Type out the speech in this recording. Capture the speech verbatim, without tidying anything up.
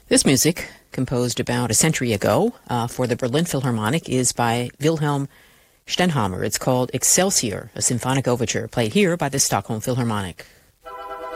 This music, composed about a century ago uh, for the Berlin Philharmonic, is by Wilhelm Stenhamer. It's called Excelsior, a symphonic overture, played here by the Stockholm Philharmonic.